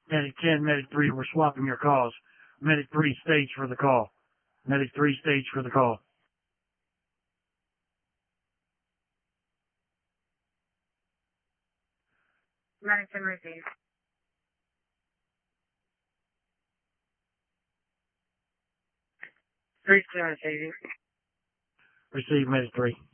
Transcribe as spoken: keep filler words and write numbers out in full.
Medic ten, Medic three, we're swapping your calls. Medic three, stage for the call. Medic three, stage for the call. Medic ten, receive. three ten, receiving. Receive, Medic three.